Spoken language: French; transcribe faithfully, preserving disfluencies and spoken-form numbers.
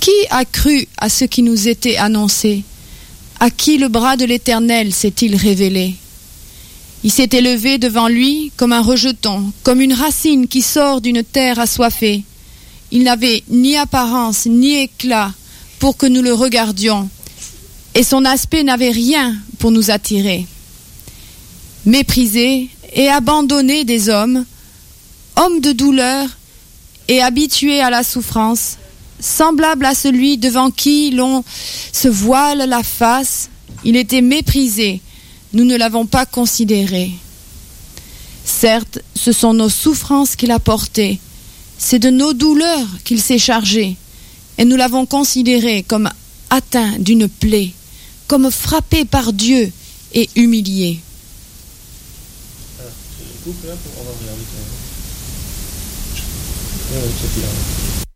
Qui a cru à ce qui nous était annoncé? À qui le bras de l'Éternel s'est-il révélé? Il s'est élevé devant lui comme un rejeton, comme une racine qui sort d'une terre assoiffée. Il n'avait ni apparence ni éclat pour que nous le regardions, et son aspect n'avait rien pour nous attirer. Méprisé et abandonné des hommes, homme de douleur et habitué à la souffrance, semblable à celui devant qui l'on se voile la face, il était méprisé, nous ne l'avons pas considéré. Certes, ce sont nos souffrances qu'il a portées, c'est de nos douleurs qu'il s'est chargé, et nous l'avons considéré comme atteint d'une plaie, comme frappé par Dieu et humilié. Alors, je coupe là pour on va regarder. Ouais, ouais, c'est bien.